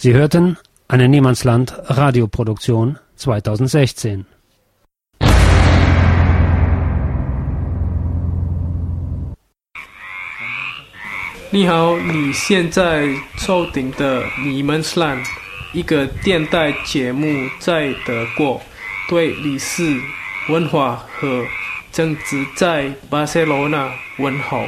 Sie hörten eine Niemandsland-Radioproduktion 2016. 你好，你现在收听的你们land一个电台节目，在德国对历史文化和政治在巴塞罗那问候。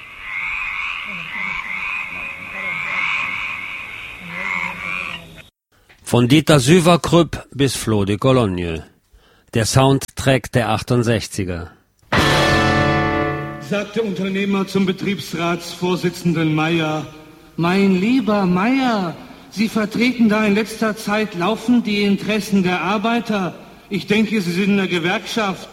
Von Dieter Syverkrüpp bis Flo de Cologne. Der Soundtrack der 68er. Sagt der Unternehmer zum Betriebsratsvorsitzenden Meyer: Mein lieber Meyer, Sie vertreten da in letzter Zeit laufend die Interessen der Arbeiter. Ich denke, Sie sind in der Gewerkschaft.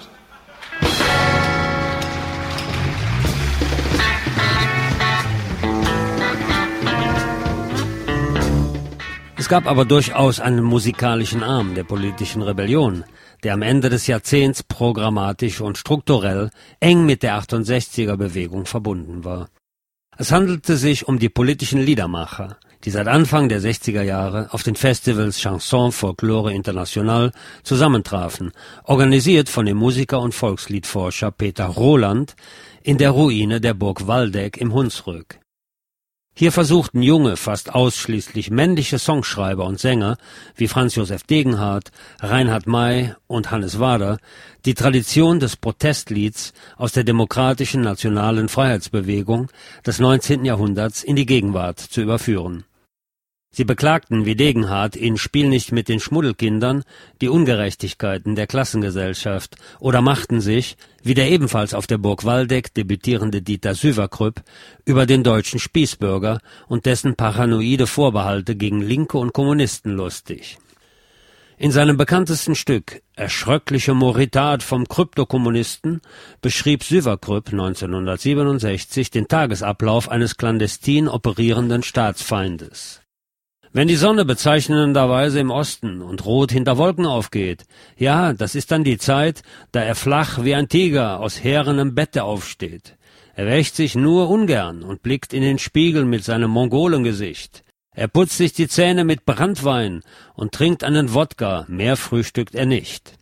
Es gab aber durchaus einen musikalischen Arm der politischen Rebellion, der am Ende des Jahrzehnts programmatisch und strukturell eng mit der 68er-Bewegung verbunden war. Es handelte sich um die politischen Liedermacher, die seit Anfang der 60er Jahre auf den Festivals Chanson Folklore International zusammentrafen, organisiert von dem Musiker und Volksliedforscher Peter Roland in der Ruine der Burg Waldeck im Hunsrück. Hier versuchten junge, fast ausschließlich männliche Songschreiber und Sänger wie Franz Josef Degenhardt, Reinhard May und Hannes Wader die Tradition des Protestlieds aus der demokratischen nationalen Freiheitsbewegung des 19. Jahrhunderts in die Gegenwart zu überführen. Sie beklagten wie Degenhardt in Spiel nicht mit den Schmuddelkindern die Ungerechtigkeiten der Klassengesellschaft oder machten sich, wie der ebenfalls auf der Burg Waldeck debütierende Dieter Syverkrüpp, über den deutschen Spießbürger und dessen paranoide Vorbehalte gegen Linke und Kommunisten lustig. In seinem bekanntesten Stück »Erschröckliche Moritat vom Kryptokommunisten« beschrieb Syverkrüpp 1967 den Tagesablauf eines clandestin operierenden Staatsfeindes. Wenn die Sonne bezeichnenderweise im Osten und rot hinter Wolken aufgeht, ja, das ist dann die Zeit, da er flach wie ein Tiger aus härenem Bette aufsteht. Er wäscht sich nur ungern und blickt in den Spiegel mit seinem Mongolengesicht. Er putzt sich die Zähne mit Branntwein und trinkt einen Wodka, mehr frühstückt er nicht.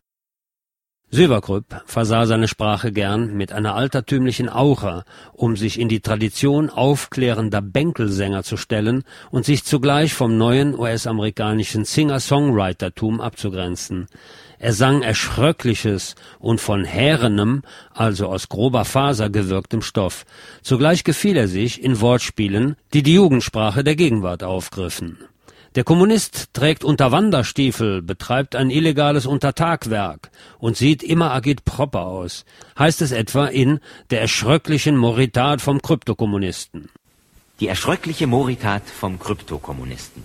Syverkrüpp versah seine Sprache gern mit einer altertümlichen Aura, um sich in die Tradition aufklärender Bänkelsänger zu stellen und sich zugleich vom neuen US-amerikanischen Singer-Songwritertum abzugrenzen. Er sang Erschröckliches und von härenem, also aus grober Faser gewirktem Stoff. Zugleich gefiel er sich in Wortspielen, die die Jugendsprache der Gegenwart aufgriffen. Der Kommunist trägt Unterwanderstiefel, betreibt ein illegales Untertagwerk und sieht immer agitproper aus, heißt es etwa in »Der erschröcklichen Moritat vom Kryptokommunisten«. Die erschröckliche Moritat vom Kryptokommunisten.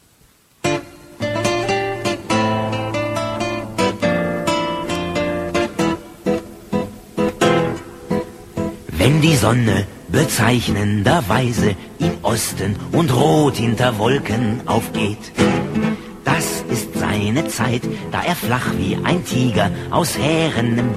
Wenn die Sonne bezeichnenderweise im Osten und rot hinter Wolken aufgeht, das ist seine Zeit, da er flach wie ein Tiger aus härenem